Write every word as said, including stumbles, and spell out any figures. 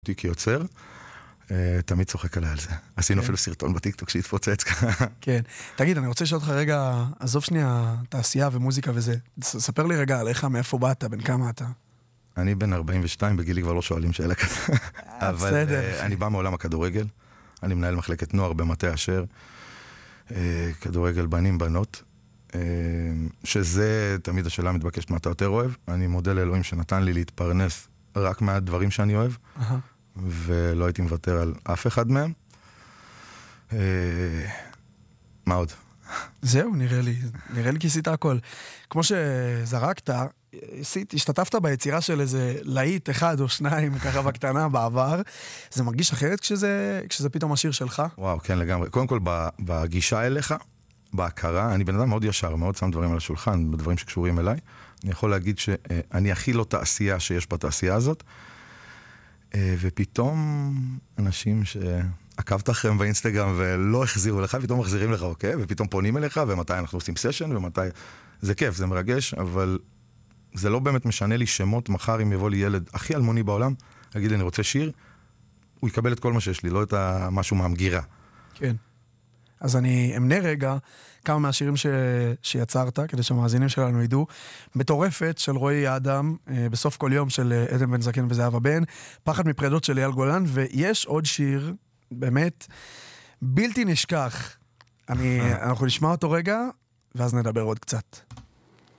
אותי כיוצר, תמיד צוחק עליי על זה. עשינו אפילו סרטון בטיקטוק שהתפוצץ. כן. תגיד, אני רוצה לשאול אותך רגע, עזוב שנייה תעשייה ומוזיקה וזה. ספר לי רגע עליך, מאיפה באת, בין כמה אתה? אני בן ארבעים ושתיים, בגילי כבר לא שואלים שאלה כזה. אבל אני בא מעולם הכדורגל. אני מנהל מחלקת נוער במטה אשר. כדורגל בנים, בנות. שזה תמיד השאלה המתבקשת מה אתה יותר אוהב. אני מודה לאלוהים שנתן לי להתפרנס רק מהדברים שאני אוהב. ולא הייתי מוותר על אף אחד מהם. מה עוד? זהו, נראה לי. נראה לי כיסית הכל. כמו שזרקת, השתתפת ביצירה של איזה להיט אחד או שניים, ככה בקטנה, בעבר. זה מרגיש אחרת כשזה, כשזה פתאום השיר שלך? וואו, כן, לגמרי. קודם כל, בגישה אליך, בהכרה, אני בן אדם מאוד ישר, מאוד שם דברים על השולחן, בדברים שקשורים אליי. אני יכול להגיד שאני הכי לא תעשייה שיש בתעשייה הזאת, ופתאום אנשים שעקבת אחריהם באינסטגרם ולא החזירו לך, פתאום מחזירים לך, אוקיי? ופתאום פונים אליך, ומתי אנחנו עושים סשן, ומתי... זה כיף, זה מרגש, אבל זה לא באמת משנה לי שמות. מחר אם יבוא לי ילד הכי אלמוני בעולם, אגיד לי, אני רוצה שיר, הוא יקבל את כל מה שיש לי, לא את משהו מהמגירה. כן. אז אני אמנה רגע כמה מהשירים ש... שיצרת, כדי שהמאזינים שלנו ידעו. מטורפת של רועי אדם, בסוף כל יום של עדן בן זקן וזהבה בן, פחד מפרדות של אייל גולן, ויש עוד שיר, באמת, בלתי נשכח. אני... אנחנו נשמע אותו רגע, ואז נדבר עוד קצת.